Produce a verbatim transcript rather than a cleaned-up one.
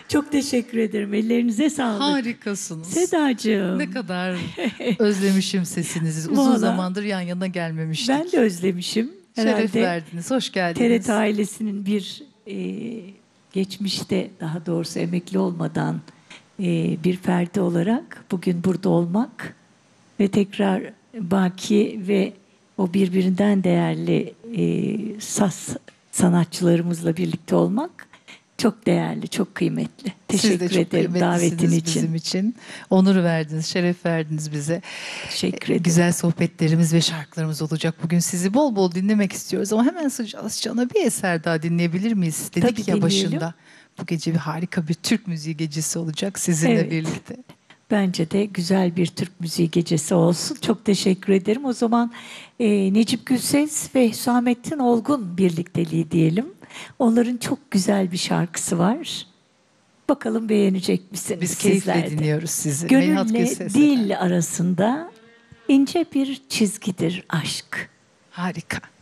Çok teşekkür ederim. Ellerinize sağlık. Harikasınız. Sedacığım. Ne kadar özlemişim sesinizi. Uzun Vallahi, zamandır yan yana gelmemiştik. Ben de özlemişim. Şeref Herhalde verdiniz. Hoş T R geldiniz. T ailesinin bir e, geçmişte, daha doğrusu emekli olmadan e, bir ferdi olarak bugün burada olmak ve tekrar Baki ve o birbirinden değerli e, saz sanatçılarımızla birlikte olmak çok değerli, çok kıymetli. Teşekkür Siz de çok ederim davetin kıymetlisiniz için. bizim için. Onur verdiniz, şeref verdiniz bize. Teşekkür ederim. Güzel sohbetlerimiz ve şarkılarımız olacak. Bugün sizi bol bol dinlemek istiyoruz ama hemen sıcağı sıcağına bir eser daha dinleyebilir miyiz? Dedik Tabii ya dinleyelim. başında. Bu gece bir harika bir Türk müziği gecesi olacak sizinle Evet. birlikte. Bence de güzel bir Türk müziği gecesi olsun. Çok teşekkür ederim. O zaman e, Necip Gülses ve Hüsamettin Olgun birlikteliği diyelim. Onların çok güzel bir şarkısı var. Bakalım beğenecek misiniz Biz keyifle sizler de? dinliyoruz sizi. Meyhat Gönülle Gülses efendim. dil arasında ince bir çizgidir aşk. Harika.